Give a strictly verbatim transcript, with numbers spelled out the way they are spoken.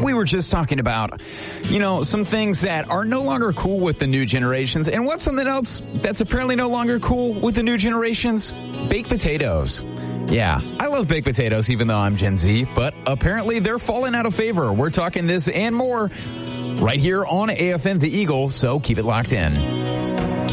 we were just talking about, you know, some things that are no longer cool with the new generations. And what's something else that's apparently no longer cool with the new generations? Baked potatoes. Yeah, I love baked potatoes, even though I'm Gen Z, but apparently they're falling out of favor. We're talking this and more right here on A F M The Eagle, so keep it locked in.